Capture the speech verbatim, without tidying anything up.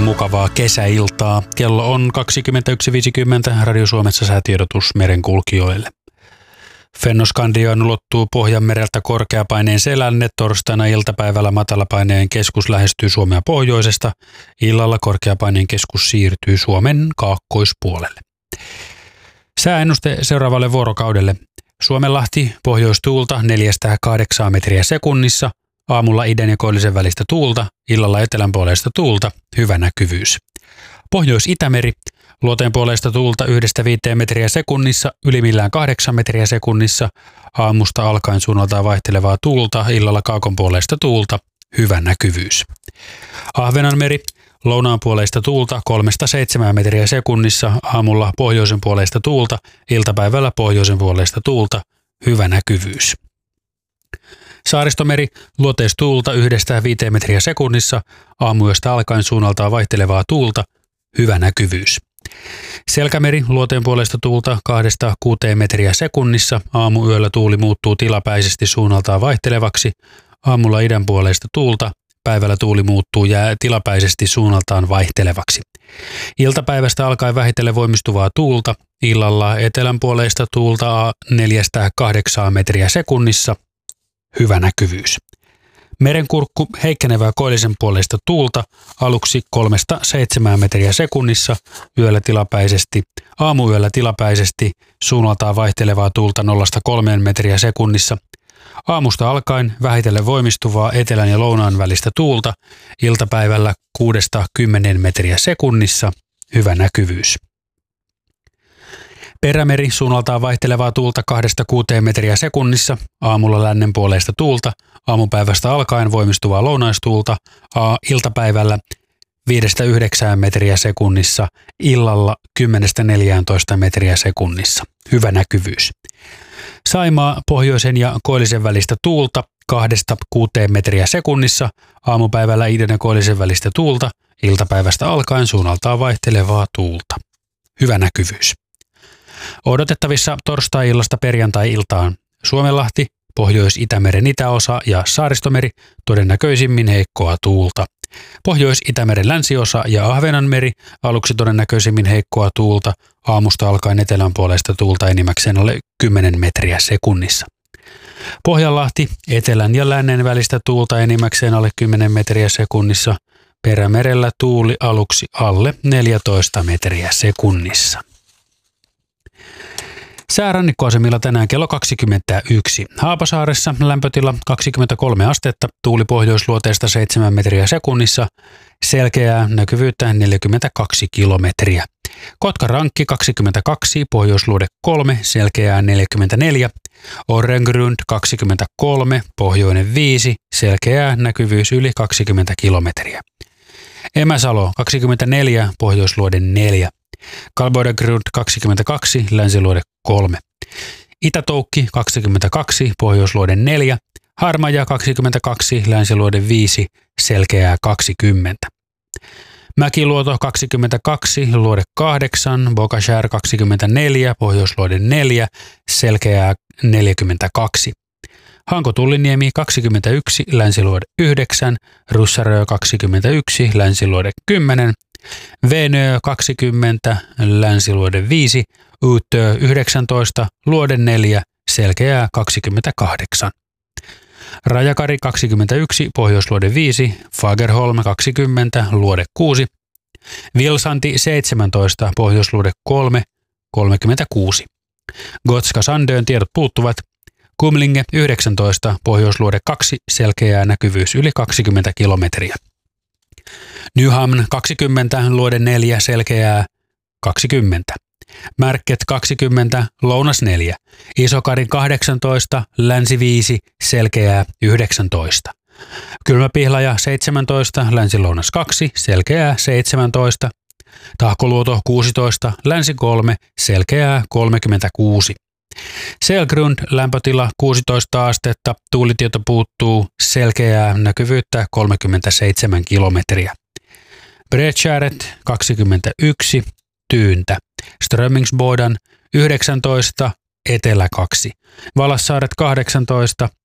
mukavaa kesäiltaa. Kello on kaksikymmentäyksi viisikymmentä. Radio Suomessa säätiedotus merenkulkijoille. Fennoskandiaan ulottuu Pohjanmereltä korkeapaineen selänne. Torstaina iltapäivällä matalapaineen keskus lähestyy Suomea pohjoisesta. Illalla korkeapaineen keskus siirtyy Suomen kaakkoispuolelle. Sääennuste seuraavalle vuorokaudelle. Suomenlahti pohjoistuulta neljästä kahdeksaan metriä sekunnissa. Aamulla idän ja koillisen välistä tuulta, illalla etelänpuoleista tuulta, hyvä näkyvyys. Pohjois-Itämeri, luoteenpuoleista tuulta yhdestä viiteen metriä sekunnissa, ylimmillään kahdeksan metriä sekunnissa. Aamusta alkaen suunnaltaan vaihtelevaa tuulta, illalla kaakonpuoleista tuulta, hyvä näkyvyys. Ahvenanmeri, lounaanpuoleista tuulta kolmesta seitsemään metriä sekunnissa, aamulla pohjoisen puoleista tuulta, iltapäivällä pohjoisen puoleista tuulta, hyvä näkyvyys. Saaristomeri, luoteistuulta yhdestä viiteen metriä sekunnissa, aamuyöstä alkaen suunnaltaan vaihtelevaa tuulta, hyvä näkyvyys. Selkämeri, luoteenpuoleista tuulta kahdesta kuuteen metriä sekunnissa, aamuyöllä tuuli muuttuu tilapäisesti suunnaltaan vaihtelevaksi, aamulla idänpuoleista tuulta, päivällä tuuli muuttuu jää tilapäisesti suunnaltaan vaihtelevaksi. Iltapäivästä alkaen vähitellen voimistuvaa tuulta, illalla etelänpuoleista tuulta neljästä kahdeksaan metriä sekunnissa, hyvä näkyvyys. Merenkurkku, heikkenevää koillisen puoleista tuulta, aluksi kolmesta seitsemään metriä sekunnissa, yöllä tilapäisesti, aamuyöllä tilapäisesti, suunnaltaan vaihtelevaa tuulta nollasta kolmeen metriä sekunnissa. Aamusta alkaen vähitellen voimistuvaa etelän ja lounaan välistä tuulta, iltapäivällä kuudesta kymmeneen metriä sekunnissa, hyvä näkyvyys. Perämeri, suunnaltaan vaihtelevaa tuulta kahdesta kuuteen metriä sekunnissa, aamulla lännen puoleista tuulta, aamupäivästä alkaen voimistuvaa lounaistuulta, a, iltapäivällä viidestä yhdeksään metriä sekunnissa, illalla kymmenestä neljääntoista metriä sekunnissa, hyvä näkyvyys. Saimaa, pohjoisen ja koillisen välistä tuulta kahdesta kuuteen metriä sekunnissa, aamupäivällä idän ja koillisen välistä tuulta, iltapäivästä alkaen suunnaltaan vaihtelevaa tuulta, hyvä näkyvyys. Odotettavissa torstai-illasta perjantai-iltaan Suomenlahti, Pohjois-Itämeren itäosa ja Saaristomeri, todennäköisimmin heikkoa tuulta. Pohjois-Itämeren länsiosa ja Ahvenanmeri, aluksi todennäköisimmin heikkoa tuulta, aamusta alkaen etelänpuoleista tuulta enimmäkseen alle kymmenen metriä sekunnissa. Pohjanlahti, etelän ja lännen välistä tuulta enimmäkseen alle kymmenen metriä sekunnissa, Perämerellä tuuli aluksi alle neljätoista metriä sekunnissa. Säärannikkoasemilla tänään kello kaksikymmentäyksi. Haapasaaressa lämpötila kaksikymmentäkolme astetta, tuuli pohjoisluoteesta seitsemän metriä sekunnissa, selkeää näkyvyyttä neljäkymmentäkaksi kilometriä. Kotkarankki kaksikymmentäkaksi, pohjoisluode kolme, selkeää neljäkymmentäneljä. Orrengrund kaksikymmentäkolme, pohjoinen viisi, selkeää näkyvyys yli kaksikymmentä kilometriä. Emäsalo kaksikymmentäneljä, pohjoisluode neljä. Kalboidengrund kaksikymmentäkaksi, länsiluode kolme. Itätoukki kaksikymmentäkaksi, pohjoisluode neljä. Harmaja kaksikymmentäkaksi, länsiluode viisi, selkeää kaksikymmentä. Mäkiluoto kaksikymmentäkaksi, luode kahdeksan, Bokashär kaksikymmentäneljä, pohjoisluode neljä, selkeää neljäkymmentäkaksi. Hanko-Tulliniemi kaksikymmentäyksi, länsiluode yhdeksän, Russarö kaksikymmentäyksi, länsiluode kymmenen, Venö kaksikymmentä, länsiluode viisi, Utö yhdeksäntoista, luode neljä, selkeää kaksikymmentäkahdeksan. Rajakari kaksikymmentäyksi, pohjoisluode viisi, Fagerholm kaksikymmentä, luode kuusi, Vilsanti seitsemäntoista, pohjoisluode kolme, kolmekymmentäkuusi. Gotska Sandön tiedot puuttuvat. Kumlinge yhdeksäntoista, pohjoisluode kaksi, selkeää näkyvyys yli kaksikymmentä kilometriä. Nyhamn kaksikymmentä, luode neljä, selkeää kaksikymmentä. Märket kaksikymmentä, lounas neljä. Isokarin kahdeksantoista, länsi viisi, selkeää yhdeksäntoista. Kylmäpihlaja seitsemäntoista, länsi-lounas kaksi, selkeää seitsemäntoista. Tahkoluoto kuusitoista, länsi kolme, selkeää kolmekymmentäkuusi. Selgrund lämpötila kuusitoista astetta, tuulitieto puuttuu, selkeää näkyvyyttä kolmekymmentäseitsemän kilometriä. Bredskäret kaksikymmentäyksi, tyyntä. Strömmingsbodan yhdeksäntoista, etelä kaksi. Valassaaret kahdeksantoista,